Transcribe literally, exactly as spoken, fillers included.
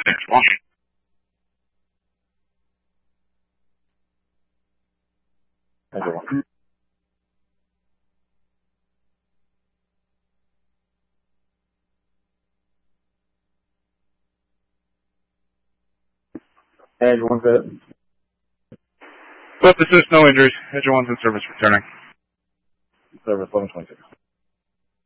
Edge one. Edge one fit. But this is no injuries. Edge one's in service returning. Service eleven twenty-six.